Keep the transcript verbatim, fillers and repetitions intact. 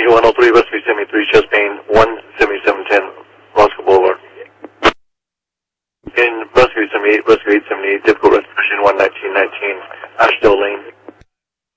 Danger one oh three, rescue seventy-three, chest pain, one seventy-seven ten, Roscoe Boulevard. In rescue seventy-eight, rescue eight seventy-eight, difficult respiration, one nineteen nineteen, Ashdale Lane.